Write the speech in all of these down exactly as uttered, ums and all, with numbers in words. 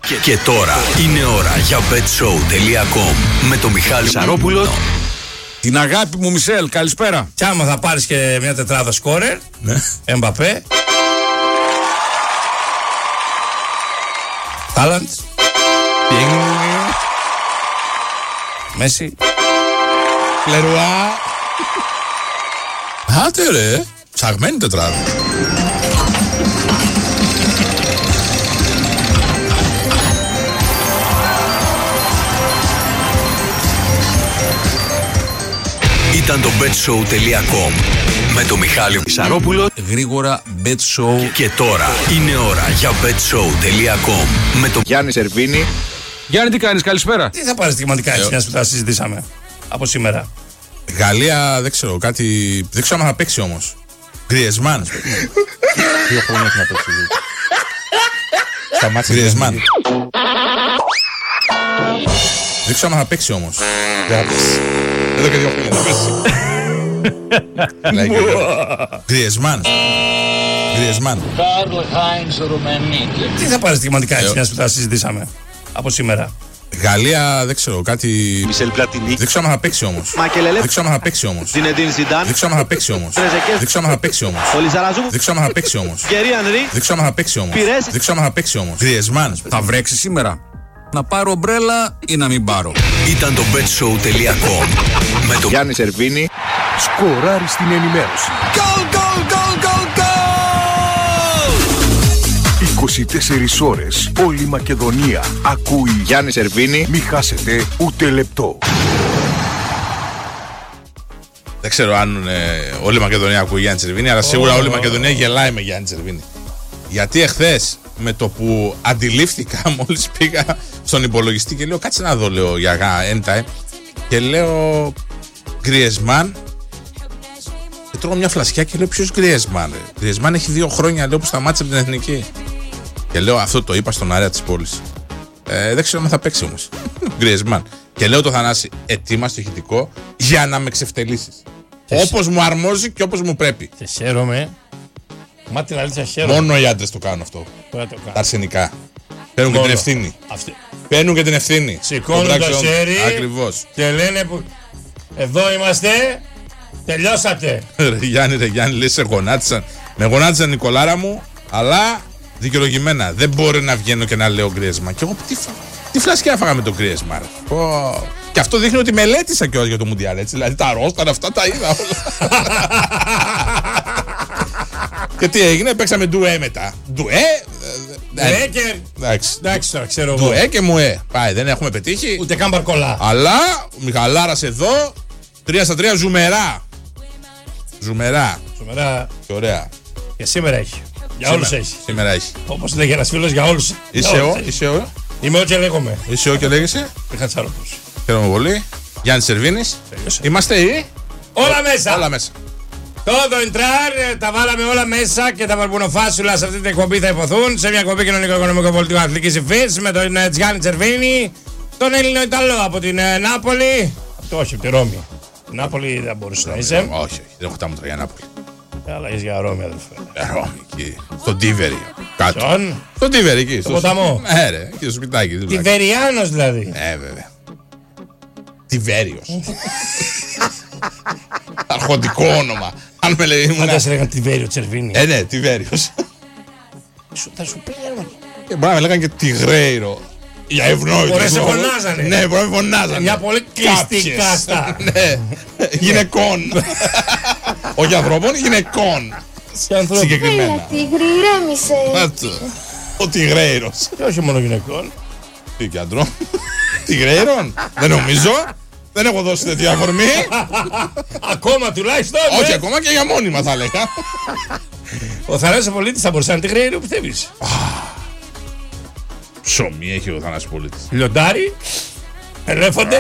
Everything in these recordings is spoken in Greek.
Και, και τώρα είναι ώρα για betshow τελεία com με τον Μιχάλη Σαρόπουλο. Την αγάπη μου Μισελ, καλησπέρα. Κι άμα θα πάρεις και μια τετράδα σκόρερ, ναι. Εμπαπέ, Χάλαντ, Μέση, Λερουά. Άντε ρε, ψαγμένη τετράδα. Ήταν το betshow τελεία com με τον Μιχάλη Σαρόπουλο. Γρήγορα betshow. Και, και τώρα είναι ώρα για betshow τελεία com με τον Γιάννη Σερβίνη. Γιάννη, τι κάνεις, καλησπέρα. Τι θα πάρεις τιμαντικά έτσι, μιας που τα συζητήσαμε από σήμερα? Γαλλία, δεν ξέρω, κάτι. Δεν ξέρω αν θα παίξει όμως. Γκριεσμάν. Δύο χρόνια έχει να παίξει. Σταμάτησε. Γκριεσμάν. Δεν ξέρω αν θα παίξει όμως. Δεν θα παίξει. Εδώ και δύο χρόνια θα παίξει. Γκριεσμάν. Γκριεσμάν. Τι θα πάρεις τιμαντικά έτσι, μιας που τα συζητήσαμε από σήμερα? Γαλλία, δεν ξέρω, κάτι. Μισελ Πλατινί. Δεν ξέρω αν θα παίξει όμως. Δεν ξέρω αν θα παίξει όμως. Ζινεντίν Ζιντάν. Δεν ξέρω αν θα παίξει όμως. Δεν ξέρω αν θα παίξει όμως. Δεν ξέρω αν θα παίξει όμως. Κερί Ανρί. Δεν ξέρω αν θα παίξει όμως. Δεν ξέρω αν θα παίξει όμως. Γκριεσμάν. Θα βρέξει σήμερα. Να πάρω ομπρέλα ή να μην πάρω? Ήταν το betshow τελεία com με τον Γιάννη Σερβίνη. Σκοράρει στην ενημέρωση. Γκολ, γκολ, γκολ, γκολ, γκολ! είκοσι τέσσερις ώρες όλη η Μακεδονία ακούει Γιάννη Σερβίνη. Μη χάσετε ούτε λεπτό. Δεν ξέρω αν ε, όλη η Μακεδονία ακούει Γιάννη Σερβίνη, αλλά σίγουρα όλη η Μακεδονία γελάει με Γιάννη Σερβίνη. Γιατί εχθές με το που αντιλήφθηκα, μόλις πήγα στον υπολογιστή και λέω κάτσε να δω, λέω για end time, και λέω Γκριεσμάν και τρώω μια φλασιά και λέω ποιος Γκριεσμάν? Γκριεσμάν έχει δύο χρόνια, λέω, που σταμάτησε από την εθνική. Και λέω αυτό το είπα στον αέρα της πόλης. Ε, δεν ξέρω αν θα παίξει όμως. Γκριεσμάν. Και λέω το Θανάση, ετοίμαστε το ηχητικό για να με ξεφτελίσεις. Όπως μου αρμόζει και όπως μου πρέπει. Και χαίρομαι. Μα την αλήθεια χαίρομαι. Μόνο οι άντρες το κάνουν αυτό. Το κάνω. Τα αρσενικά. Παίρνουν και την ευθύνη. Αυτή. Παίρνουν και την ευθύνη. Σηκώνουν το χέρι. Ακριβώς. Και λένε που εδώ είμαστε. Τελειώσατε. Ρε Γιάννη, ρε Γιάννη, λες σε γονάτισαν. Με γονάτισαν Νικολάρα μου, αλλά δικαιολογημένα. Δεν μπορεί να βγαίνω και να λέω Γκριεσμάν. Και εγώ τι, τι φλασκιά φάγαμε τον Γκριεσμάν. Και αυτό δείχνει ότι μελέτησα κιόλας για το Μουντιάλ. Έτσι. Δηλαδή τα ρόσταν αυτά τα είδα όλα. Και τι έγινε, παίξαμε ντουέ μετά. Ντουέ. Ντουέ και. Εντάξει. Εντάξει τώρα, ξέρω εγώ. Ντουέ και μουέ. Πάει, δεν έχουμε πετύχει. Ούτε καν μπαρκολά. Αλλά ο Μιχαλάρας εδώ. Τρία στα τρία ζουμερά. Ζουμερά. Ζουμερά. Και ωραία. Και σήμερα έχει. Για όλους έχει. Σήμερα έχει. Όπως λέγει ένας φίλος, για όλους. Είσαι ο, είσαι ο. Είμαι ό,τι λέγομαι. Είσαι ο και λέγεσαι. Μιχάλης Σαρόπουλος. Χαίρομαι πολύ. Γιάννης Σερβίνης. Είμαστε οι. Όλα μέσα. Όλα μέσα. Todo entrar, τα βάλαμε όλα μέσα και τα παρπουνοφάσουλα σε αυτή την εκπομπή θα υποθούν σε μια εκπομπή κοινωνικό-οικονομικό πολιτικού αθλητικής υφής με τον Γιάννη Τσερβίνη, τον Έλληνο Ιταλό από την Νάπολη. Αυτό όχι, από τη Ρώμη. Η Νάπολη δεν μπορούσε να είσαι. Όχι, όχι, δεν έχω τα μούτρα για Νάπολη. Αλλά είσαι για Ρώμη, αδελφέ. Ρώμη, εκεί. Στον Τίβερη. Κάτω. Ποιον? Στον Τίβερη, εκεί. Στο ποταμό. Ε, ρε, εκεί στο σπιτάκι. Τιβεριάνος δηλαδή. Ε, βέβαια. Τιβέριος. Αρχοντικό όνομα. Αν με λέει. Αν δεν σε λέγανε Τιβέριο Τσερβίνη. Ε, ναι, Τιβέριος. Θα σου πήγαινε. Μπορεί να με λέγανε και Τιγρέιρο. Για ευνόητο. Μπορεί να σε φωνάζανε. Ναι, μπορεί να με φωνάζανε. Μια πολύ κλειστή κάστα. Ναι, γυναικών. Όχι ανθρώπων, γυναικών. Συγκεκριμένα. Έλα, τίγρη, ηρέμησε. Ο Τιγρέιρος. Και όχι μόνο γυναικών. Τι και αντρών. Τιγρέιρον. Δεν νομίζω. Δεν έχω δώσει τέτοια αφορμή. Ακόμα τουλάχιστον. Όχι, ακόμα και για μόνιμα θα έλεγα. Ο Θανάσης Πολίτης θα μπορούσε να είναι Τιγρέιρο, πιστεύεις? Ψωμί έχει ο Θανάσης Πολίτης. Λιοντάρι. Ελέφαντες.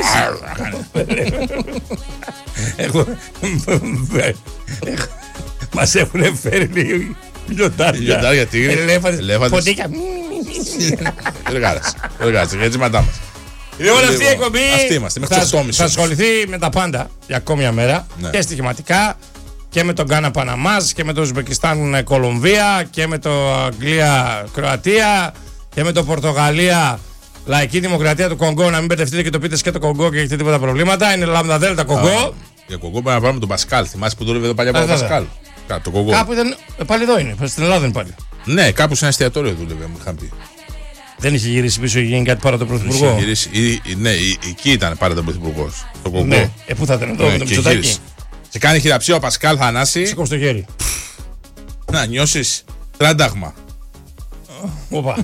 Μας έχουν φέρει λίγο λιοντάρια. Λιοντάρια, τίγρη. Ελέφαντες. Ποντίκια. Εργάτες. Εργάτες. Έτσι ματά μας. Λοιπόν, αυτή η εκπομπή Αυτή είμαστε, μέχρι τις οκτώ και μισή. θα ασχοληθεί με τα πάντα για ακόμη μια μέρα. Ναι. Και στοιχηματικά και με τον Γκάνα Παναμάς και με το Ουσμπεκιστάν Κολομβία και με το Αγγλία Κροατία και με το Πορτογαλία, Λαϊκή Δημοκρατία του Κονγκό, να μην μπερδευτείτε και το πείτε και το Κονγκό και έχετε τίποτα προβλήματα. Είναι Λάμδα Δέλτα Κονγκό. Για Κονγκό πρέπει να πάμε τον Πασκάλ. Θυμάσαι που δούλευε εδώ παλιά από τον Πασκάλ. Το Κονγκό. Κάπου ήταν. Πάλι εδώ είναι. Στην Ελλάδα είναι πάλι. Ναι, κάπου σε ένα εστιατόριο δούλευε, μου είχαν πει. Δεν είχε γυρίσει πίσω, είχε γίνει κάτι πάρα τον Πρωθυπουργό. Είχε γυρίσει, ή, ή, ναι, ή, εκεί ήταν πάρα τον Πρωθυπουργό. Το Κονγκό. Ναι, ε, πού θα ήταν εδώ, με το Μητσοτάκη. Σε κάνει χειραψία ο Πασκάλ Θανάση. Σηκώ στο χέρι. Να νιώσει τράνταγμα. Οπα.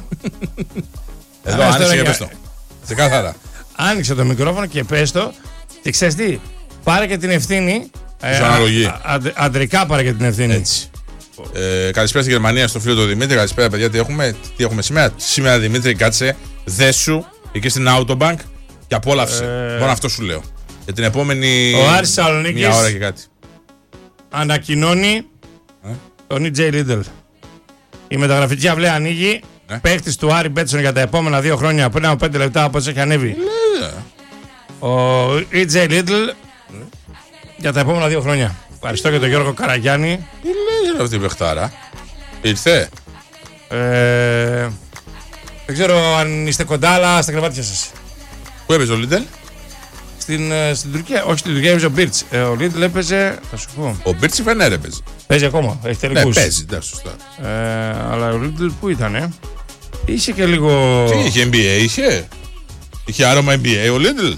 Εδώ άνοιξε και πες το. Ξεκάθαρα. Άνοιξε το μικρόφωνο και πες το. Και ξέρεις τι, πάρε και την ευθύνη. Ε, αναλογή. Αντρικά πάρε και την ευθύνη. Έτσι. Ε, καλησπέρα στη Γερμανία, στο φίλο του Δημήτρη. Καλησπέρα, παιδιά. Τι έχουμε, τι έχουμε σήμερα. Σήμερα, Δημήτρη, κάτσε, δέσου εκεί στην Autobank και απόλαυσε. Ε... Μόνο αυτό σου λέω. Για την επόμενη. Ο Άρης Θεσσαλονίκης μία ώρα και κάτι. Ανακοινώνει ε? τον ι τζέι Riddle. Η μεταγραφική αυλαία ανοίγει. Ναι. Παίκτης του Άρη Μπέτσον για τα επόμενα δύο χρόνια πριν από πέντε λεπτά από όσο έχει ανέβει. Ναι. Ο ι τζέι Riddle ναι. για τα επόμενα δύο χρόνια. Ευχαριστώ και τον Γιώργο Καραγιάννη. Τι λέει αυτή η παιχτάρα. Ήρθε. Ε, δεν ξέρω αν είστε κοντά, αλλά στα κρεβάτια σας. Πού έπαιζε ο Λίντελ? Στην, στην Τουρκία. Όχι στην Τουρκία, έπαιζε ο Μπίρτς. Ε, ο Λίντελ έπαιζε. Θα σου πω. Ο Μπίρτς η Φενέρ έπαιζε. Παίζει ακόμα. Έχει τελικούς. Ναι, παίζει. Ναι, σωστά. Ε, αλλά ο Λίντελ πού ήτανε? Είχε και λίγο. Τι είχε, εν μπι έι είχε? Είχε άρωμα εν μπι έι ο Λίντελ?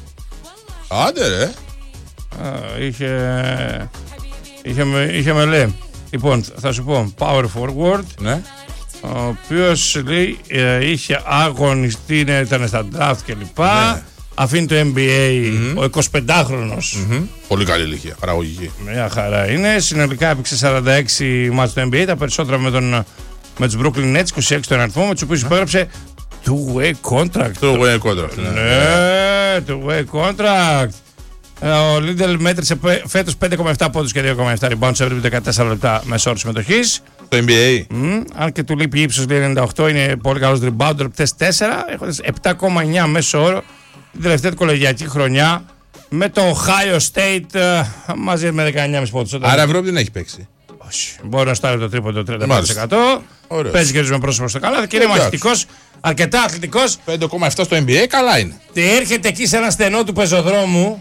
Άντε ρε. Α, είχε. Είχε, είχε μελέ. Λοιπόν, θα σου πω. Power forward. Ναι. Ο οποίος λέει ε, είχε αγωνιστεί, ναι, ήταν στα draft κλπ. Ναι. Αφήνει το εν μπι έι mm-hmm. ο εικοσιπεντάχρονος. Mm-hmm. Πολύ καλή ηλικία, παραγωγική. Μια χαρά είναι. Συνολικά έπαιξε σαράντα έξι μάτς στο εν μπι έι, τα περισσότερα με, τον, με τους Brooklyn Nets, είκοσι έξι τον αριθμό, με τους οποίους υπέγραψε two-way contract. Two-way contract, ναι. Ναι, two-way contract. Ο Λίντελ μέτρησε φέτος πέντε κόμμα επτά πόντους και δύο κόμμα επτά rebounds σε δεκατέσσερα λεπτά μέσο όρο συμμετοχής. Το εν μπι έι. Mm, αν και του λείπει ύψος, λέει ενενήντα οκτώ, είναι πολύ καλός rebounder, πτές τέσσερα, έχοντας επτά κόμμα εννιά μέσο όρο την τελευταία του κολεγιακή χρονιά με το Ohio State uh, μαζί με δεκαεννιά κόμμα πέντε πόντους. Άρα Ευρώπη δεν έχει παίξει. Όχι. Μπορεί να στάρει το τρίποντο το τριάντα πέντε τοις εκατό. Παίζει και με πρόσωπο στο καλά και είναι μαχητικός, αρκετά αθλητικός. πέντε κόμμα επτά στο εν μπι έι, καλά είναι. Και έρχεται εκεί σε ένα στενό του πεζοδρόμου.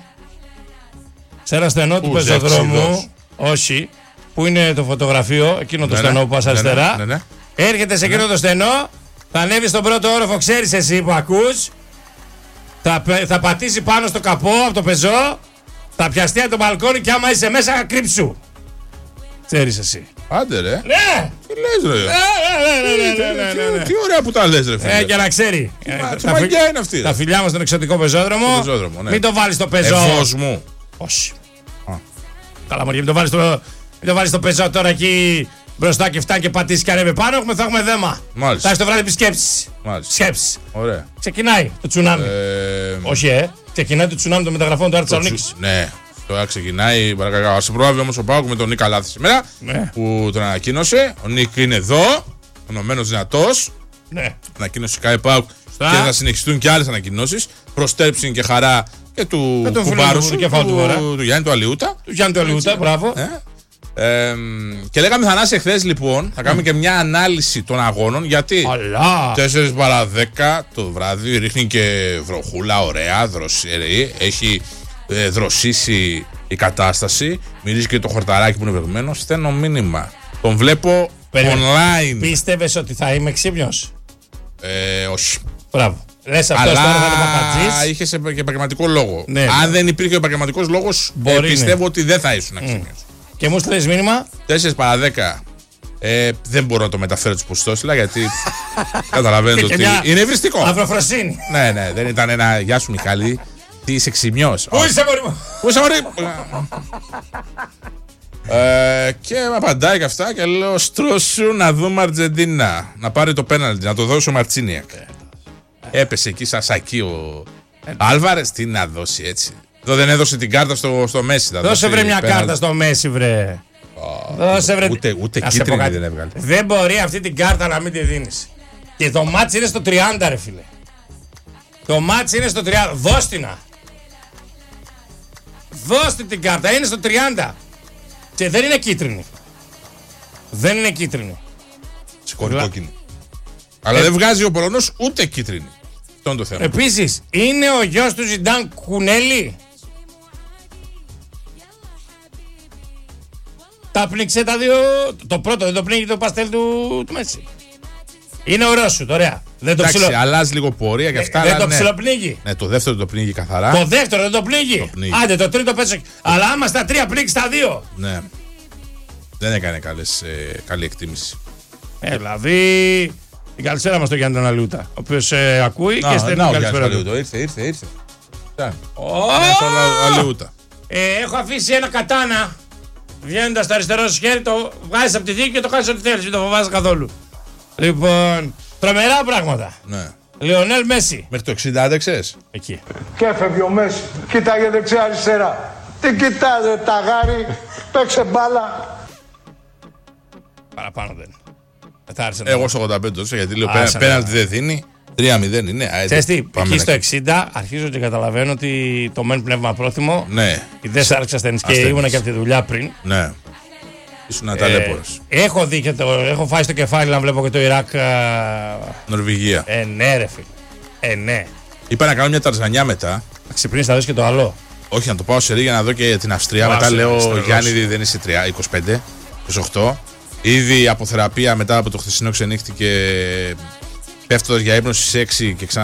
Σε ένα στενό του πεζοδρόμου. Όχι. Πού είναι το φωτογραφείο, εκείνο το ναι, στενό που πας ναι, αριστερά. Ναι, ναι, ναι. Έρχεται σε εκείνο ναι. το στενό, θα ανέβει στον πρώτο όροφο, ξέρεις εσύ που ακούς. Θα, θα πατήσει πάνω στο καπό από το πεζό, θα πιαστεί από το μπαλκόνι και άμα είσαι μέσα, κρύψου. Ξέρεις εσύ. Άντε ρε. Ναι! Τι λες ρε. Ναι, ναι, ναι, ναι, ναι, ναι. Τι ωραία που τα λες ρε φίλε. Ε, για να ξέρει. Τι μαγιά είναι αυτή. Τα φιλιά μας στον εξωτικό πεζόδρομο. Ναι. Μην το βάλεις στο πεζό. Εφός μου. Όχι. Καλά μωρί, μην το βάλεις στο, μην το βάλεις στο πεζό τώρα εκεί μπροστά και φτάνει και πατήσει και ανέβει πάνω. Έχουμε, θα έχουμε δέμα. Μάλιστα. Θα έχεις το βράδυ επισκέψεις. Μάλιστα. Σκέψεις. Ωραία. Ξεκινάει το τσουνάμι. Ε... Όχι, ε. Ξεκινάει το τσουνάμι των μεταγραφών του Άρη Θεσσαλονίκης. Ναι. Τώρα ξεκινάει. Παρακαλώ. Ας προλάβει όμως ο Πάοκ με τον Νίκα Λάθη σήμερα. Ναι. Που τον ανακοίνωσε. Ο Νίκ είναι εδώ. Ενωμένος δυνατός. Ναι. Ανακοίνωσε Sky Πάοκ. Και θα συνεχιστούν και άλλες ανακοινώσεις. Προστέρψη και χαρά και του κουμπάρου σου. Του, του, του Γιάννη του Αλιούτα. Του Γιάννη του Αλιούτα, μπράβο. Ε. Ε, και λέγαμε Θανάση εχθές λοιπόν, θα κάνουμε mm. και μια ανάλυση των αγώνων. Γιατί τέσσερα παρά δέκα το βράδυ ρίχνει και βροχούλα, ωραία, δροσερή. Έχει ε, δροσίσει η κατάσταση. Μυρίζει και το χορταράκι που είναι βρεγμένο. Στέλνω μήνυμα. Τον βλέπω Περί... online. Πίστευες ότι θα είμαι ξύπνιος? Ε, όχι. Μπράβο. Λες αυτός τώρα θα είναι παπατζής. Είχες και επαγγελματικό λόγο. Ναι, Αν ναι. δεν υπήρχε επαγγελματικός λόγος, ε, πιστεύω ναι. ότι δεν θα ήσουν ξύπνιος. Mm. Και μου στείλες μήνυμα. τέσσερα παρά δέκα. Ε, δεν μπορώ να το μεταφέρω τους ποσοστώσιλα γιατί καταλαβαίνετε ότι είναι ευριστικό. Αυροφροσύνη. Ναι, ναι, δεν ήταν ένα γεια σου Μιχάλη. Τι είσαι ξυμιός. Πού είσαι μωρί μου. Πού είσαι μωρί. ε, και με απαντάει και αυτά και λέω στρώσου να δούμε Αργεντίνα. Να πάρει το πέναλτι, να το δώσει ο Μαρτσίνιακ. Έπεσε εκεί σαν σακί ο Άλβαρες. Τι να δώσει έτσι. Εδώ δεν έδωσε την κάρτα στο, στο Μέση. Δώσε βρε μια πέναλτι. Κάρτα στο Μέση βρε. Oh, Δώσε βρε. Ούτε, ούτε κίτρινη δεν έβγαλε. Δεν μπορεί αυτή την κάρτα να μην τη δίνεις. Και το μάτς είναι στο τριάντα ρε φίλε. Το μάτς είναι στο τριάντα. Δώσ' την. Δώσ' την κάρτα. Είναι στο τριάντα. Και δεν είναι κίτρινη. Δεν είναι κίτρινη. Σηκώνει κόκκινη. Αλλά ε... δεν βγάζει ο Πολωνός ούτε κίτρινη. Αυτό είναι το θέμα. Επίσης, είναι ο γιος του Ζιντάν Κουνέλη. Τα πνίξε τα δύο. Το πρώτο δεν το πνίγει το παστέλ του, του Μέση. Είναι ο Ρώσου, ωραία. Δεν το Εντάξει, ψιλο... αλλάζει λίγο πορεία και αυτά. Ε, δεν το ναι. ψιλοπνίγει. Ναι, το δεύτερο το πνίγει καθαρά. Το δεύτερο δεν το πνίγει. Το πνίγει. Άντε, το τρίτο πέσω. Αλλά άμα στα τρία πνίξει τα δύο. Ναι. Δεν έκανε καλές, ε, καλή εκτίμηση. Ε, δηλαδή. Την καλησπέρα μας στο Γιάννη τον Αλιούτα. Ο οποίος ε, ακούει να, και στέλνει την καλησπέρα του. Ήρθε, ήρθε, ήρθε. Ναι, Oh! το Αλιούτα. Ε, έχω αφήσει ένα κατάνα. Βγαίνοντας στο αριστερό σου χέρι, το βγάζεις από τη θήκη και το κάνεις ό,τι θέλεις. Μην το φοβάσαι καθόλου. Λοιπόν, τρομερά πράγματα. Ναι. Λιονέλ Μέση. Μέχρι το εξήντα άντεξες. Εκεί. Και έφευγε ο Μέση. Κοίταγε δεξιά-αριστερά. Τι κοιτάζε, ταγάρι, παίξε μπάλα. Παραπάνω δεν. Θα άρεσε Εγώ στο ογδόντα πέντε τόσο γιατί λέω Άσε, πέναλτι ναι. δεν δίνει. τρία μηδέν είναι. Ξέρεις τι, εκεί στο εξήντα αρχίζω και καταλαβαίνω ότι το μεν πνεύμα πρόθυμο. Ναι. Η δε άρεξε ασθενής και ήμουνα και από τη δουλειά πριν. Ναι. Ήσουν ταλέπορος. Ε, έχω δει και το. Έχω φάει στο κεφάλι να βλέπω και το Ιράκ. Α... Νορβηγία. Ε, ναι, ρε φίλε. Ε, ναι. Είπα να κάνω μια ταρζανιά μετά. Να ξυπνήσει, θα δει και το άλλο. Όχι, να το πάω σε ρίγια να δω και την Αυστρία. Βάσε, μετά λέω στρελός. Γιάννη δεν είσαι τρία, είκοσι πέντε, είκοσι οκτώ. Ήδη από θεραπεία μετά από το χθεσινό ξενύχτη και πέφτοντας για ύπνο στις έξι και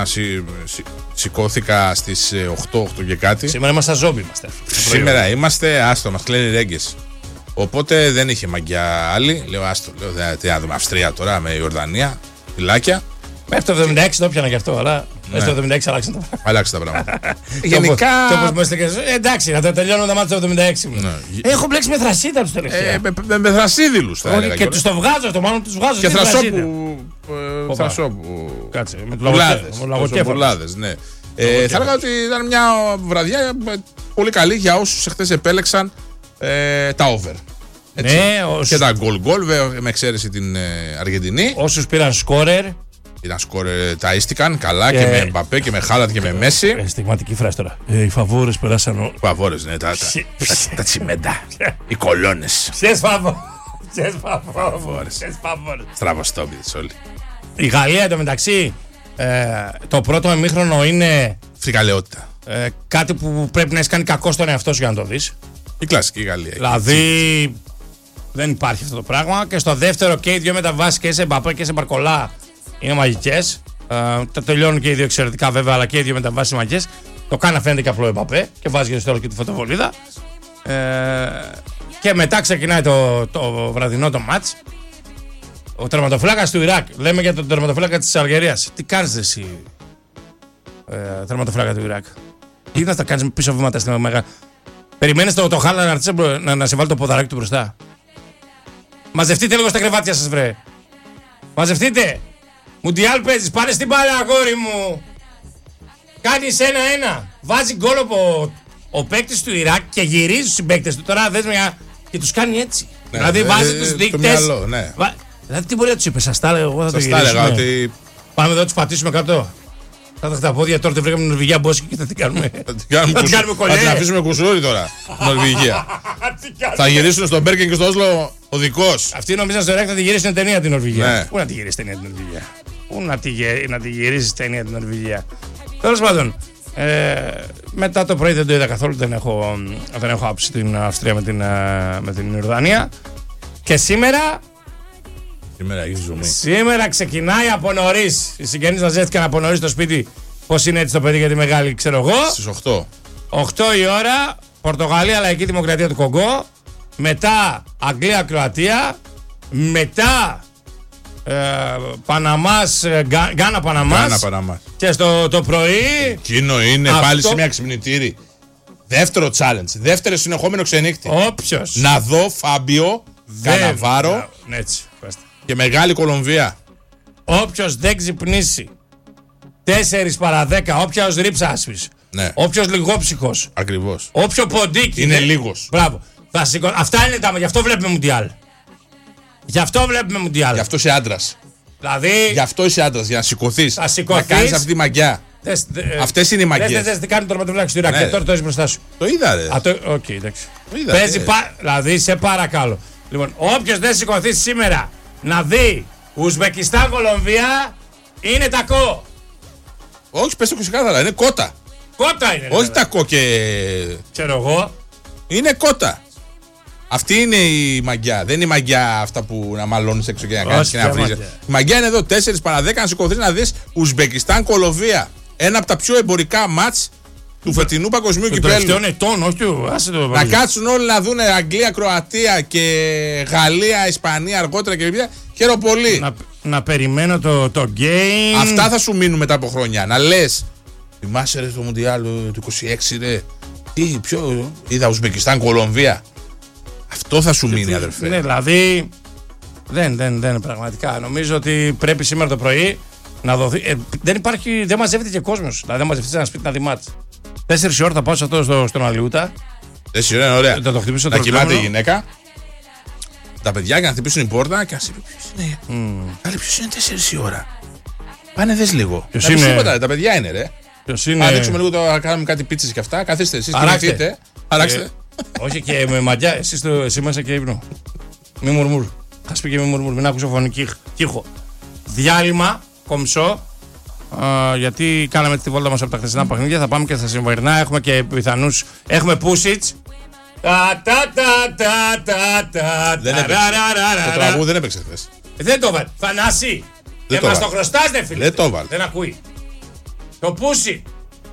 ξανασηκώθηκα στις οκτώ, οκτώ και κάτι. Σήμερα είμαστε ζόμπι είμαστε. Σήμερα είμαστε, άστο, μας κλαίνει ρέγγες. Οπότε δεν είχε μαγκιά άλλη. Λέω άστο, λέω, δε, τι να δούμε Αυστρία τώρα με Ιορδανία, φυλάκια. Μέχρι το εβδομήντα έξι το έπιανα γι' αυτό, αλλά μέχρι το εβδομήντα έξι αλλάξαν τα πράγματα. Αλλάξε τα πράγματα. Γενικά. Το όπως μου έστειλες, εντάξει, να τα τελειώνω τα μάτια το εβδομήντα έξι μου. Ναι. Έχω μπλέξει με θρασίδα τους τελευταία. Ε, με, με, με θρασίδηλους θα έλεγα. Και τους το βγάζω αυτό, μάλλον τους βγάζω. Και στην θρασίδα. θρασόπου. ε, Θρασόπου. Κάτσε, με Πουλάδες. Πουλάδες, ναι. Ε, θα έλεγα ότι ήταν μια βραδιά ε, πολύ καλή για όσους εχθές επέλεξαν ε, τα over. Έτσι. Ναι, όσους... Και τα γκολ γκολ, με εξαίρεση την ε, Αργεντινή. Όσους πήραν σκόρερ. Ήταν σκορ, ε, ταΐστηκαν καλά και... και με Μπαπέ και με Χάλαντ και με Μέση. Ε, στιγματική φράση τώρα. Ε, οι φαβόρες περάσαν. Ο... Φαβόρες, ναι, τα, τα, τα, τα τσιμέντα. Οι κολόνες. Ποιες φαβόρες. Ποιες φαβόρες. Στραβοστόμιδες όλοι. Η Γαλλία εντωμεταξύ ε, το πρώτο ημίχρονο είναι. Φρικαλαιότητα. Ε, κάτι που πρέπει να έχει κάνει κακό στον εαυτό σου για να το δεις. Η κλασική Γαλλία. Δηλαδή δεν υπάρχει αυτό το πράγμα. Και στο δεύτερο και οι δύο μεταβάσεις και σε Μπαπέ και σε Μπαρκολά είναι μαγικές. Ε, τα τελειώνουν και οι δύο εξαιρετικά βέβαια, αλλά και οι δύο μεταβάσεις μαγικές. Το κάνει να φαίνεται και απλό ο Μπαπέ και βάζει και στο τέλος και τη φωτοβολίδα. Ε, και μετά ξεκινάει το, το βραδινό το μάτς. Ο τερματοφύλακας του Ιράκ. Λέμε για τον τερματοφύλακα της Αλγερίας. Τι κάνεις εσύ, ε, τερματοφύλακα του Ιράκ? Τι θα κάνεις πίσω βήματα στην μεγάλη. Περιμένεις το, το Χάλα να, να, να σε βάλει το ποδαράκι του μπροστά. Μαζευτείτε λίγο στα κρεβάτια σας, βρε. Μαζευτείτε. Μουντιάλ παίζεις. Πάρε στην μπάλα, αγόρι μου. Κάνεις ένα-ένα. Βάζει γκολ ο, ο παίκτης του Ιράκ και γυρίζει στους συμπαίκτες του. Τώρα δες μια. Και τους κάνει έτσι. Ναι, δηλαδή ε, βάζει ε, τους το δείκτες. μυαλό, ναι. Βα... Δηλαδή τι μπορεί να τους είπε, σας τα έλεγα εγώ, θα Σας το τα γυρίσουμε. έλεγα ότι. Πάμε εδώ να τους πατήσουμε κάτω. Θα τα τα πόδια τώρα, τη βρήκαμε την Νορβηγία μπόσκι και θα την κάνουμε. Θα την κάνουμε, θα την κάνουμε κουσού... θα την αφήσουμε κουσούρι τώρα. Νορβηγία. Θα γυρίσουν στον Μπέρκεν και στο Όσλο ο δικός. Αυτοί νομίζαν στο Ρέκ θα τη γυρίσει την ταινία την Νορβηγία. Ναι. Πού να τη γυρίσει ταινία την Νορβηγία. Πού να τη, γε... να τη γυρίσει ταινία την Νορβηγία. Τέλος πάντων, ε, μετά το πρωί δεν το είδα καθόλου. Δεν έχω, δεν έχω άποψη την Αυστρία με την, με την Ιορδανία. Και σήμερα. Σήμερα έχει ζουμί. Σήμερα ξεκινάει από νωρίς. Οι συγγενείς μας ζέθηκαν από νωρίς στο σπίτι. Πώς είναι έτσι το παιδί για τη μεγάλη, ξέρω εγώ. Στις οκτώ. οκτώ η ώρα, Πορτογαλία, Λαϊκή Δημοκρατία του Κογκό. Μετά Αγγλία, Κροατία. Μετά ε, Παναμάς, Γα, Γκάνα, Παναμάς. Γκάνα, Παναμάς. Και στο το πρωί. Εκείνο είναι αυτό... πάλι σε μια ξυπνητήρι. Δεύτερο challenge. Δεύτερο συνεχόμενο ξενύχτη. Όποιος. Να δω Φάμπιο, Καναβάρο ναι, έτσι, και Μεγάλη Κολομβία. Όποιος δεν ξυπνήσει τέσσερις παρά δέκα, όποιος ρίψασπης, Ναι. όποιος λιγόψυχος, Ακριβώς. όποιο ποντίκι. Είναι ναι. λίγος. Μπράβο. Θα σηκω... Αυτά είναι τα. Γι' αυτό βλέπουμε Μουντιάλ. Γι' αυτό βλέπουμε Μουντιάλ. Γι' αυτό είσαι άντρας. Δηλαδή. Γι' αυτό είσαι άντρας, για να σηκωθείς. Θα σηκωθείς. Να κάνεις αυτή τη μαγιά. Δες, δε, Αυτές είναι οι μαγιές. Δες, δες, τι κάνει το τερματοφύλακα του Ιράκ. Ναι. Και τώρα το έχεις μπροστά σου. Το είδα, ρε. Α, το... Οκ, okay, εντάξει. Το είδα, Παίζει ρε. πα... Δηλαδή, σε παρακαλώ. Λοιπόν, όποιος δεν σηκωθεί σήμερα να δει Ουσβεκιστάν, Κολομβία, Είναι τακό. Όχι, πες το ξεκάθαρα, είναι κότα. Κότα είναι. Όχι τακό και. Ξέρω εγώ. Είναι κότα. Αυτή είναι η μαγιά. Δεν είναι η μαγιά αυτά που να μαλώνεις έξω και να κάνεις και να βρίζεις. Η μαγιά είναι εδώ τέσσερις παρά δέκα να σηκωθείς να δεις Ουσμπεκιστάν Κολομβία. Ένα από τα πιο εμπορικά μάτς του φετινού παγκοσμίου κυπέλλου. Το ετών, όχι του. Να κάτσουν όλοι να δουν Αγγλία, Κροατία και Γαλλία, Ισπανία αργότερα και λοιπά. Χαίρομαι πολύ. Να, να περιμένω το, το game. Αυτά θα σου μείνουν μετά από χρόνια. Να λες, θυμάσαι ρε το Μουντιάλ του είκοσι έξι ρε. Τι, ποιο, είδα Ουσμπεκιστάν Κολομβία. Αυτό θα σου μείνει, τι, αδερφέ. Ναι, δηλαδή. Δεν, δεν, δεν, πραγματικά. Νομίζω ότι πρέπει σήμερα το πρωί να δοθεί. Ε, δεν υπάρχει, δεν μαζεύεται και κόσμος. Δηλαδή, δεν μαζευτεί ένα σπίτι να δει μάτς. Τέσσερις ώρα θα πάω σε αυτό στο, στον Αλιούτα. Τέσσερις ώρα είναι ωραία. Θα το χτυπήσω να το κοιμάται η γυναίκα. Τα παιδιά για να χτυπήσουν η πόρτα και να σε πει ποιος είναι. Mm. Καλή, ποιος είναι τέσσερις η ώρα. Πάνε δες λίγο. Ποιος να είναι. Τίποτα, τα παιδιά είναι ρε. Ποιος είναι. Αν δείξουμε λίγο το να κάνουμε κάτι πίτσες και αυτά. Καθίστε εσείς, κοιμηθείτε. Αράξτε. Όχι και με μαγιά, εσύ, το, εσύ μέσα και ύπνο. Μη μουρμουρ. Θα σου πει και μη μουρμουρ, μην άκουσω φωνική κύχο. Διάλειμμα, κομψό. Α, γιατί κάναμε τη βόλτα μας από τα χθεσινά παιχνίδια. Θα πάμε και στα σημερινά. Έχουμε και πιθανούς. Έχουμε Πούσιτς. Τα τα τα τα τα τα. Δεν έπαιξε. Το τραγούδι δεν έπαιξε χθες. Δεν το βάλε. Θανάση. Δεν μας το χρωστάς, δε φίλε. Δεν το βάλε. Δεν ακούει. Το Πούσι.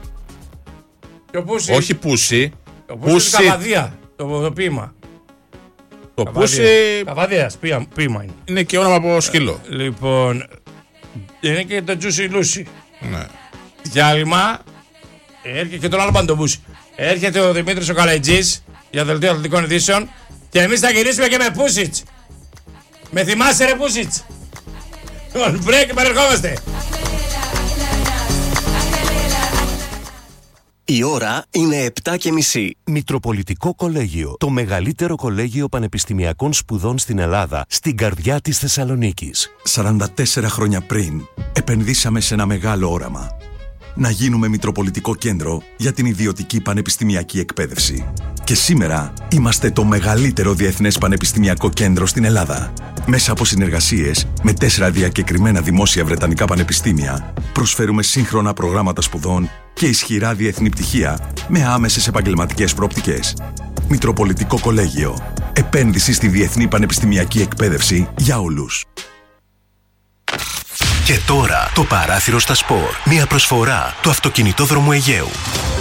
Όχι Πούσι. Το Πούσι είναι Καβαδία, το, το ποίημα. Το Πούσι... Καβαδίας, ποίημα είναι. Είναι και όνομα από σκύλο. Λοιπόν, είναι και το Juicy Lucy. Ναι. Διάλειμμα, έρχεται και τον άλλο παντοπούσι. Έρχεται ο Δημήτρης ο Καλαϊτζής για δελτίο αθλητικών ειδήσεων και εμείς θα γυρίσουμε και με Πούσιτς. Με θυμάσαι ρε Πούσιτς. Λοιπόν, break, παρερχόμαστε. Η ώρα είναι επτά και μισή. Μητροπολιτικό Κολέγιο. Το μεγαλύτερο κολέγιο πανεπιστημιακών σπουδών στην Ελλάδα, στην καρδιά της Θεσσαλονίκης. σαράντα τέσσερα χρόνια πριν, επενδύσαμε σε ένα μεγάλο όραμα. Να γίνουμε Μητροπολιτικό Κέντρο για την ιδιωτική πανεπιστημιακή εκπαίδευση. Και σήμερα είμαστε το μεγαλύτερο διεθνές πανεπιστημιακό κέντρο στην Ελλάδα. Μέσα από συνεργασίες με τέσσερα διακεκριμένα δημόσια βρετανικά πανεπιστήμια, προσφέρουμε σύγχρονα προγράμματα σπουδών και ισχυρά διεθνή πτυχία με άμεσες επαγγελματικές προοπτικές. Μητροπολιτικό Κολέγιο. Επένδυση στη διεθνή πανεπιστημιακή εκπαίδευση για όλους. Και τώρα το παράθυρο στα σπορ. Μια προσφορά του αυτοκινητόδρομου Αιγαίου.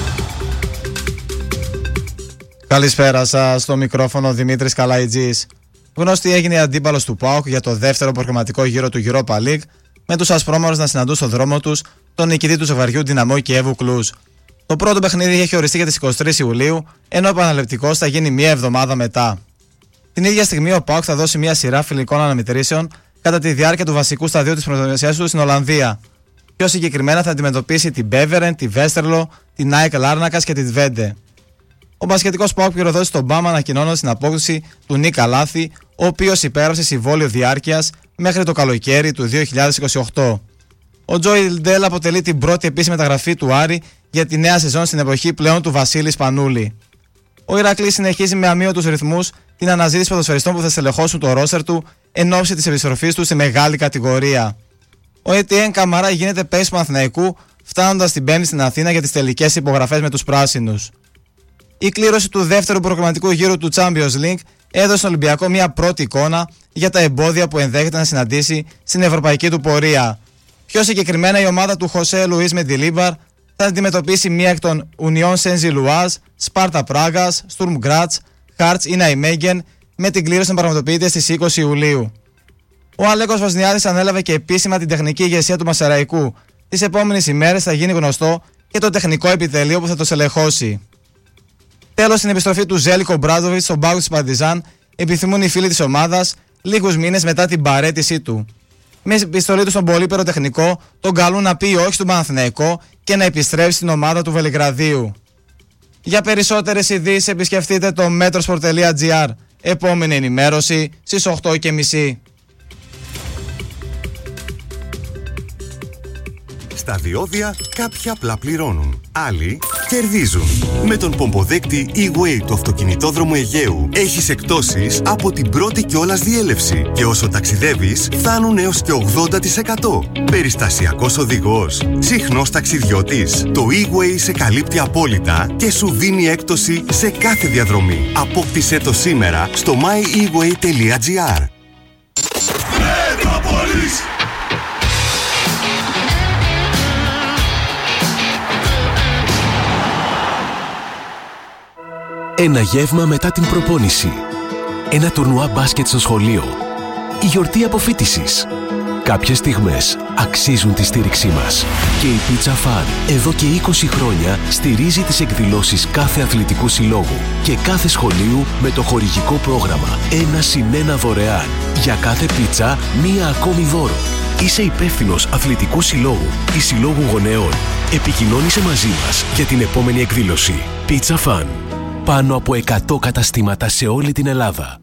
Καλησπέρα σας, στο μικρόφωνο Δημήτρης Καλαϊτζής. Γνωστή έγινε η αντίπαλος του ΠΑΟΚ για το δεύτερο προγραμματικό γύρο του Europa League, με τους ασπρόμαυρους να συναντούν στο δρόμο τους τον νικητή του ζευγαριού Δυναμό Κιέβου Κλουζ. Το πρώτο παιχνίδι έχει οριστεί για τις εικοστή τρίτη Ιουλίου, ενώ ο επαναληπτικός θα γίνει μία εβδομάδα μετά. Την ίδια στιγμή ο ΠΑΟΚ θα δώσει μία σειρά φιλικών αναμετρήσεων κατά τη διάρκεια του βασικού σταδίου της προετοιμασίας του στην Ολλανδία. Πιο συγκεκριμένα θα αντιμετωπίσει την Μπέβερεν, τη Βέστερλο, την ΑΕΚ Λάρνακας και τη Τβέντε. Ο μπασκετικός ΠΑΟΚ πυροδότησε τον Μπάμα ανακοινώνοντας την απόκτηση του Νίκα Λάθη, ο οποίος υπέγραψε συμβόλαιο διάρκειας μέχρι το καλοκαίρι του δύο χιλιάδες είκοσι οκτώ. Ο Τζόι Ντέλ αποτελεί την πρώτη επίσημη μεταγραφή του Άρη για τη νέα σεζόν στην εποχή πλέον του Βασίλη Σπανούλη. Ο Ηρακλής συνεχίζει με αμύωτους ρυθμούς την αναζήτηση ποδοσφαιριστών που θα στελεχώσουν το ρόστερ του εν ώψη της επιστροφής του στη μεγάλη κατηγορία. Ο Ετιέν Καμαρά γίνεται παίκτης του Παναθηναϊκού, φτάνοντας την Πέμπτη στην Αθήνα για τις τελικές υπογραφές με τους πράσινους. Η κλήρωση του δεύτερου προγραμματικού γύρου του Champions League έδωσε στον Ολυμπιακό μια πρώτη εικόνα για τα εμπόδια που ενδέχεται να συναντήσει στην ευρωπαϊκή του πορεία. Πιο συγκεκριμένα, η ομάδα του Χωσέ Λουίς Μεντιλίμπαρ θα αντιμετωπίσει μία εκ των Ουνιών Σεντζι Λουάζ, Σπάρτα Πράγας, Στουρμ Γκράτς, Χάρτς ή Ναϊμέγγεν, με την κλήρωση να πραγματοποιείται στις είκοσι Ιουλίου. Ο Αλέκος Βοσνιάδης ανέλαβε και επίσημα την τεχνική ηγεσία του Μασεραϊκού. Τις επόμενες ημέρες θα γίνει γνωστό και το τεχνικό επιτελείο που θα το στελεχώσει. Τέλος, στην επιστροφή του Ζέλικο Μπράντοβιτς στον πάγκο της Παρτιζάν επιθυμούν οι φίλοι της ομάδας λίγους μήνες μετά την παραίτησή του. Με επιστολή του στον πολύπερο τεχνικό, τον καλούν να πει όχι στον Παναθηναϊκό και να επιστρέψει στην ομάδα του Βελιγραδίου. Για περισσότερες ειδήσεις επισκεφτείτε το metrosport τελεία gr. Επόμενη ενημέρωση στις οκτώ και μισή. Στα διόδια κάποιοι απλά πληρώνουν. Άλλοι κερδίζουν. Με τον πομποδέκτη E-Way του αυτοκινητόδρομου Αιγαίου έχεις εκπτώσεις από την πρώτη κιόλας διέλευση. Και όσο ταξιδεύεις, φτάνουν έως και ογδόντα τοις εκατό. Περιστασιακός οδηγός, συχνός ταξιδιώτης. Το E-Way σε καλύπτει απόλυτα και σου δίνει έκπτωση σε κάθε διαδρομή. Απόκτησέ το σήμερα στο my e way dot g r. Ένα γεύμα μετά την προπόνηση. Ένα τουρνουά μπάσκετ στο σχολείο. Η γιορτή αποφοίτησης. Κάποιες στιγμές αξίζουν τη στήριξή μας. Και η Pizza Fun εδώ και είκοσι χρόνια στηρίζει τις εκδηλώσεις κάθε αθλητικού συλλόγου και κάθε σχολείου με το χορηγικό πρόγραμμα ένα συν ένα δωρεάν. Για κάθε πίτσα μία ακόμη δώρο. Είσαι υπεύθυνος αθλητικού συλλόγου ή συλλόγου γονέων. Επικοινώνησε μαζί μας για την επόμενη εκδήλωση. Pizza Fun. Πάνω από εκατό καταστήματα σε όλη την Ελλάδα.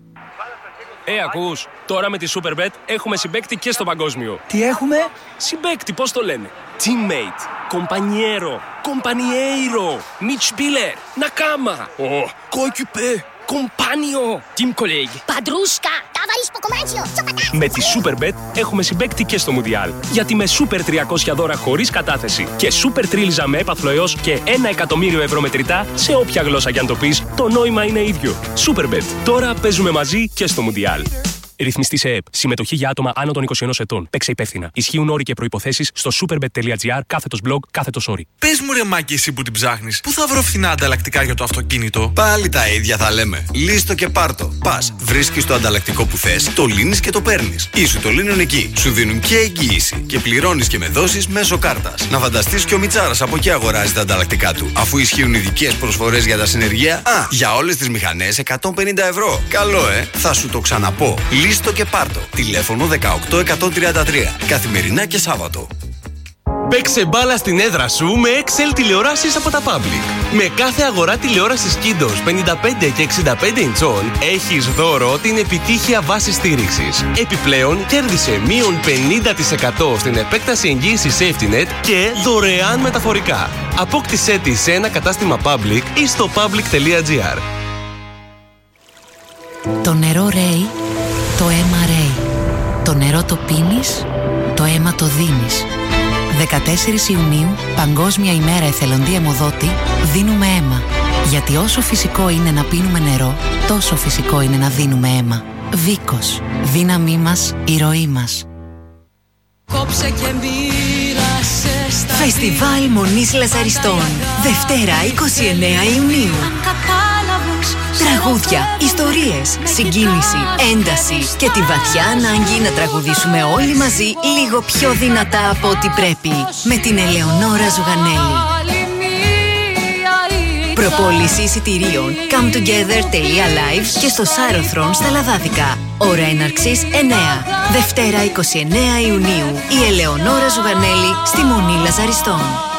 Ε, ακούς, τώρα με τη Superbet έχουμε συμπαίκτη και στο παγκόσμιο. Τι έχουμε? Συμπαίκτη, πώς το λένε? Teammate, compañero, compañeiro, Mitspieler, Nakama, oh, coéquipier, compagno, team colleague, Padrusca, ταβαρίσκο κομμάτσιο, με τη Superbet έχουμε συμπαίκτη και στο Μουντιάλ. Γιατί με Super τριακόσια δώρα χωρίς κατάθεση και Super τρίλιζα με έπαθλο έως και ένα εκατομμύριο ευρώ μετρητά, σε όποια γλώσσα κι αν το πεις, το νόημα είναι ίδιο. Superbet. Τώρα παίζουμε μαζί και στο Μουντιάλ. Ρυθμιστή σε ΕΕΠ. Συμμετοχή για άτομα άνω των είκοσι ένα ετών. Παίξε υπεύθυνα. Ισχύουν όροι και προϋποθέσεις στο superbet.gr κάθετος blog κάθετος όροι. Πες μου ρε Μάκη, εσύ που την ψάχνεις, πού θα βρω φθηνά ανταλλακτικά για το αυτοκίνητο? Πάλι τα ίδια θα λέμε. Λύστο και πάρτο. Πας, βρίσκεις το ανταλλακτικό που θες, το λύνεις και το παίρνεις. Ή σου το λύνουν εκεί. Σου δίνουν και εγγύηση. Και πληρώνεις και με δόσεις μέσω κάρτας. Να φανταστείς και ο Μιτσάρας από εκεί αγοράζει τα ανταλλακτικά του. Αφού ισχύουν ειδικές προσφορές για τα συνεργεία. Α, για όλες τις μηχανές εκατόν πενήντα ευρώ. Καλό, ε! Θα σου το ξαναπώ. Λύστο και πάρτο. Τηλέφωνο δεκαοκτώ εκατόν τριάντα τρία. Καθημερινά και Σάββατο. Παίξε μπάλα στην έδρα σου με Excel τηλεοράσεις από τα Public. Με κάθε αγορά τηλεόρασης Kindos πενήντα πέντε και εξήντα πέντε ιντσών έχεις δώρο την επιτύχεια βάση στήριξης. Επιπλέον κέρδισε μείον πενήντα τοις εκατό στην επέκταση εγγύησης SafetyNet και δωρεάν μεταφορικά. Απόκτησέ τη σε ένα κατάστημα Public ή στο public.gr. Το νερό ρέει, το αίμα ρέει. Το νερό το πίνεις, το αίμα το δίνεις. δεκατέσσερις Ιουνίου, Παγκόσμια ημέρα εθελοντή αιμοδότη, δίνουμε αίμα. Γιατί όσο φυσικό είναι να πίνουμε νερό, τόσο φυσικό είναι να δίνουμε αίμα. Βίκος. Δύναμή μας, η ροή μας. Κόψε και μοίρασε στα Φεστιβάλ Μονής Λαζαριστών. Δευτέρα είκοσι εννέα Ιουνίου. Τραγούδια, ιστορίες, συγκίνηση, ένταση και τη βαθιά ανάγκη να τραγουδήσουμε όλοι μαζί λίγο πιο δυνατά από ό,τι πρέπει. Με την Ελεονόρα Ζουγανέλη. Προπόληση εισιτηρίων cometogether.live και στο Σάρωθρον στα Λαδάδικα. Ώρα έναρξης εννέα. Δευτέρα είκοσι εννέα Ιουνίου. Η Ελεονόρα Ζουγανέλη στη Μονή Λαζαριστών.